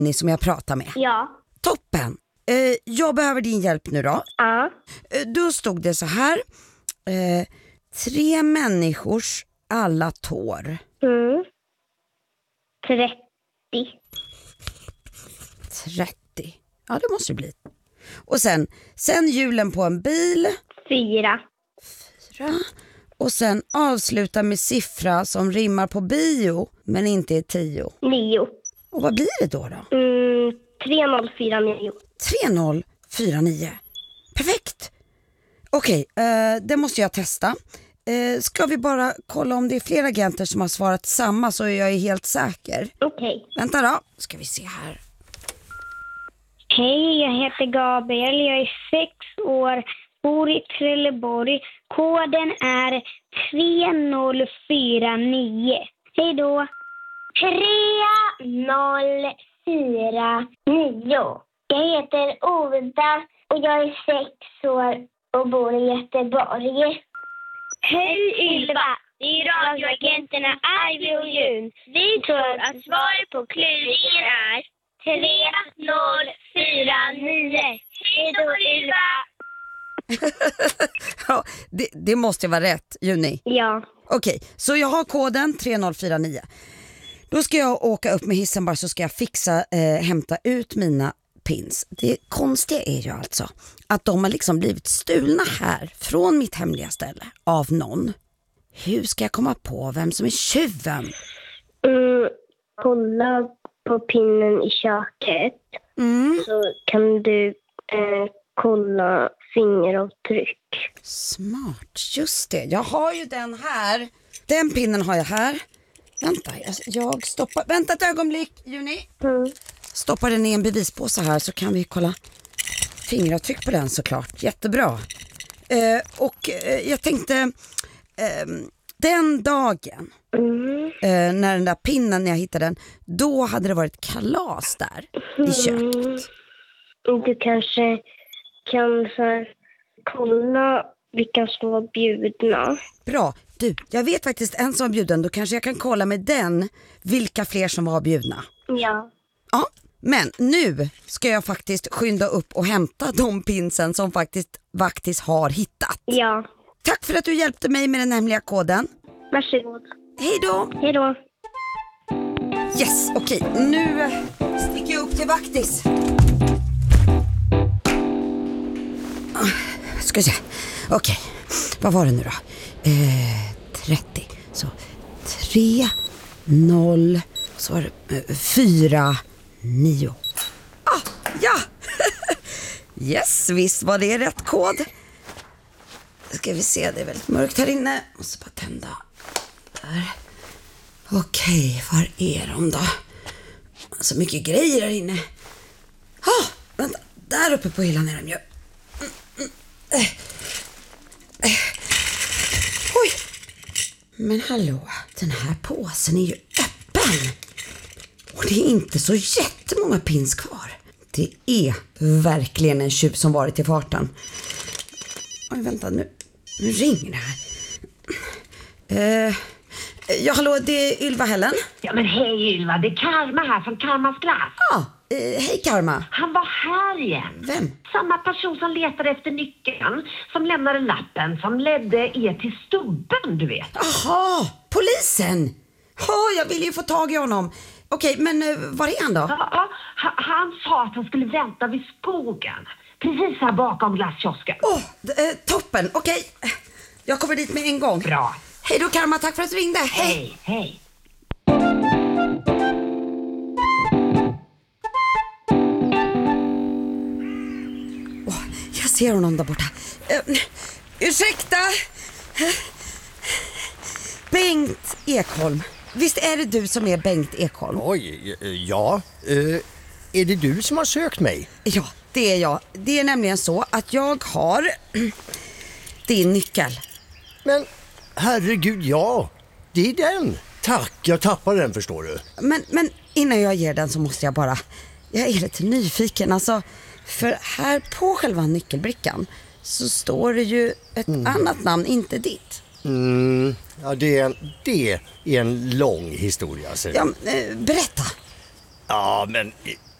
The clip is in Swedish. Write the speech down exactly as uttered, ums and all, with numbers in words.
ni som jag pratar med? Ja. Toppen. Eh, jag behöver din hjälp nu då. Ja. Eh, då stod det så här. Eh, tre människors alla tår. Mm. trettio. trettio. Ja, det måste det bli. Och sen, sen hjulen på en bil. Fyra. Fyra. Och sen avsluta med siffra som rimmar på bio men inte är tio. Nio. Och vad blir det då då? Mm, tre noll fyra nio. tre noll fyra nio. Perfekt. Okej, eh, det måste jag testa. Eh, ska vi bara kolla om det är fler agenter som har svarat samma så jag är helt säker. Okej. Vänta då, ska vi se här. Hej, jag heter Gabriel. Jag är sex år, bor i Trelleborg. Koden är tre noll fyra nio. Hej då. tre noll fyra nio. Jag heter Oda och jag är sex år och bor i Göteborg. Hej Ylva, det är radioagenterna Ivy och Jun. Vi tror att svaret på kluringen är tre noll fyra nio. Hej då Ylva! Ja, det, det måste vara rätt, Juni. Ja. Okej, så jag har koden tre noll fyra nio. Då ska jag åka upp med hissen bara så ska jag fixa, eh, hämta ut mina pins. Det konstiga är ju alltså att de har liksom blivit stulna här från mitt hemliga ställe av någon. Hur ska jag komma på vem som är tjuven? Mm, kolla på pinnen i köket. Mm. Så kan du eh, kolla fingeravtryck. Smart, just det. Jag har ju den här. Den pinnen har jag här. Vänta, jag, jag stoppar. Vänta ett ögonblick, Juni. Mm. Stoppar den i en bevispåse här så kan vi kolla fingeravtryck på den såklart. Jättebra. Eh, och eh, jag tänkte eh, den dagen Mm. eh, när den där pinnen, när jag hittade den, då hade det varit kalas där i köket. Mm. Du kanske kan så här, kolla vilka som var bjudna. Bra. Du, jag vet faktiskt en som var bjuden. Då kanske jag kan kolla med den vilka fler som var bjudna. Ja. Ja, men nu ska jag faktiskt skynda upp och hämta de pinsen som faktiskt Vaktis har hittat. Ja. Tack för att du hjälpte mig med den hemliga koden. Varsågod. Hej då. Hej då. Yes, okej. Nu sticker jag upp till Vaktis. Ska se. Okej, vad var det nu då? Eh, trettio. Så tre noll. Så var det eh, fyra nio. Ah, ja! Yes, visst var det rätt kod. Ska vi se, det är väldigt mörkt här inne. Måste bara tända. Där. Okej, var är de då? Så mycket grejer här inne. Ah, vänta, där uppe på hyllan är de ju. Mm, mm, eh. Eh. Oj. Men hallå, den här påsen är ju öppen. Och det är inte så jättemånga pins kvar. Det är verkligen en tjuv som varit i farten. Oj, vänta, nu, nu ringer det här. Eh, ja, hallå, det är Ylva Hällen. Ja, men hej Ylva, det är Karma här från Karmas glass. Ja, ah, eh, hej Karma. Han var här igen. Vem? Samma person som letade efter nyckeln, som lämnade lappen, som ledde er till stubben, du vet. Jaha, polisen. Ja, jag vill ju få tag i honom. Okej, men uh, var är han då? Ja, ja, han, han sa att han skulle vänta vid skogen. Precis här bakom glasskiosken. Åh, oh, eh, toppen. Okej, jag kommer dit med en gång. Bra. Hej då Karma, tack för att du ringde. Hej, hej. Oh, jag ser honom där borta. Uh, ursäkta. Bengt Ekholm. Visst är det du som är Bengt Ekholm? Oj, ja. Uh, är det du som har sökt mig? Ja, det är jag. Det är nämligen så att jag har din nyckel. Men herregud, ja. Det är den. Tack, jag tappar den, förstår du. Men, men innan jag ger den så måste jag bara... Jag är lite nyfiken. Alltså, för här på själva nyckelbrickan så står det ju ett mm. annat namn, inte ditt. Mm, ja, det är, en, det är en lång historia. Så. Ja, eh, berätta. Ja, men